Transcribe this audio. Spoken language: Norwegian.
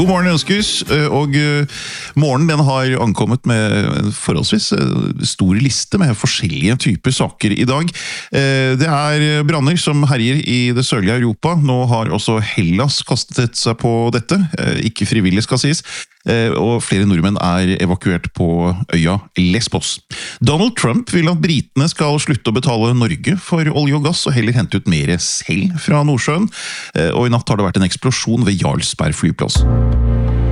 God morgen ønskes, og morgenen den har ankommet med en forholdsvis stor liste med forskjellige typer saker i dag. Det branner som herjer i det sørlige Europa. Nå har også Hellas kastet seg på dette, ikke frivillig skal sies, og flere nordmenn evakuert på øya Lesbos. Donald Trump vil at britene skal slutte å betale Norge for olje og gass, og heller hente ut mer selv fra Nordsjøen. Og i natt har det vært en eksplosjon ved Jarlsberg flyplass.